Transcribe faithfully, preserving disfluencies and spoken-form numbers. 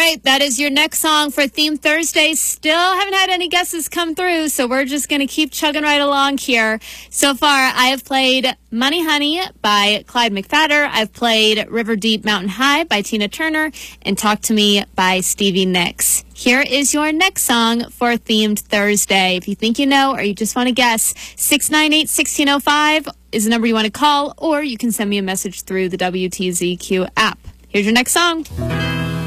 right, that is your next song for Theme Thursday. Still haven't had any guesses come through, so we're just going to keep chugging right along here. So far, I have played Money Honey by Clyde McPhatter. I've played River Deep Mountain High by Tina Turner and Talk to Me by Stevie Nicks. Here is your next song for Themed Thursday. If you think you know or you just want to guess, six nine eight, one six zero five is the number you want to call, or you can send me a message through the W T Z Q app. Here's your next song.